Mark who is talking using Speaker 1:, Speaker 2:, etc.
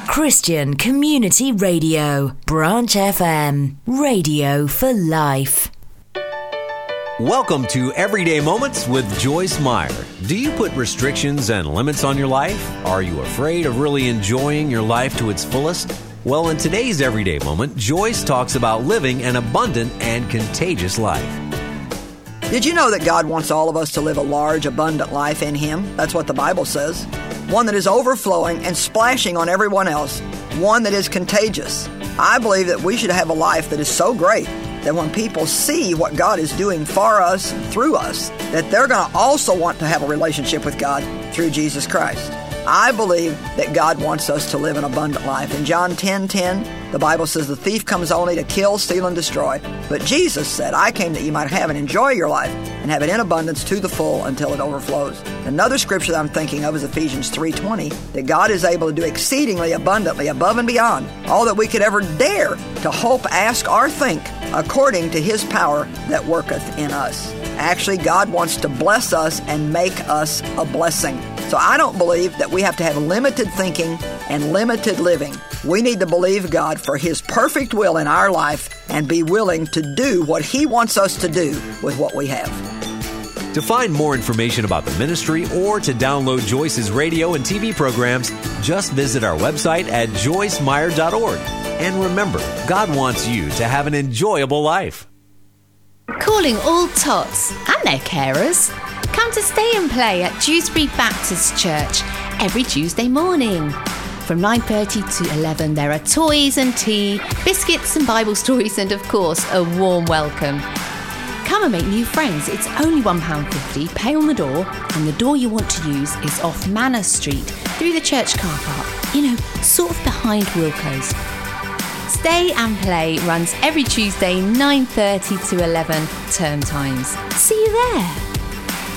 Speaker 1: Christian Community Radio, Branch FM, radio for life.
Speaker 2: Welcome to Everyday Moments with Joyce Meyer. Do you put restrictions and limits on your life? Are you afraid of really enjoying your life to its fullest? Well, in today's Everyday Moment, Joyce talks about living an abundant and contagious life.
Speaker 3: Did you know that God wants all of us to live a large, abundant life in Him? That's what the Bible says. One that is overflowing and splashing on everyone else. One that is contagious. I believe that we should have a life that is so great that when people see what God is doing for us and through us, that they're going to also want to have a relationship with God through Jesus Christ. I believe that God wants us to live an abundant life. In John 10:10, the Bible says the thief comes only to kill, steal, and destroy. But Jesus said, I came that you might have and enjoy your life and have it in abundance to the full until it overflows. Another scripture that I'm thinking of is Ephesians 3:20, that God is able to do exceedingly abundantly above and beyond all that we could ever dare to hope, ask, or think, according to His power that worketh in us. Actually, God wants to bless us and make us a blessing. So I don't believe that we have to have limited thinking and limited living. We need to believe God for His perfect will in our life and be willing to do what He wants us to do with what we have.
Speaker 2: To find more information about the ministry or to download Joyce's radio and TV programs, just visit our website at joycemeyer.org. And remember, God wants you to have an enjoyable life.
Speaker 4: Calling all tots and their carers. Come to Stay and Play at Dewsbury Baptist Church every Tuesday morning. From 9:30 to 11 there are toys and tea, biscuits and Bible stories and of course a warm welcome. Come and make new friends. It's only £1.50, pay on the door, and the door you want to use is off Manor Street through the church car park, sort of behind Wilco's. Stay and Play runs every Tuesday 9:30 to 11 term times. See you there.